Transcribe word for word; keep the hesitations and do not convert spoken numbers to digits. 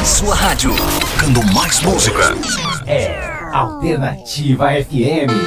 sua rádio, tocando mais música. É Alternativa F M.